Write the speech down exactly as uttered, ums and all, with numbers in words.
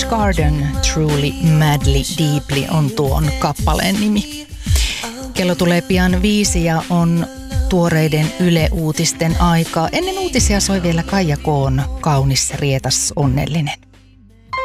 Garden, Truly, Madly, Deeply on tuon kappaleen nimi. Kello tulee pian viisi ja on tuoreiden Yle-uutisten aikaa. Ennen uutisia soi vielä Kaija K:n Kaunis, rietas, onnellinen.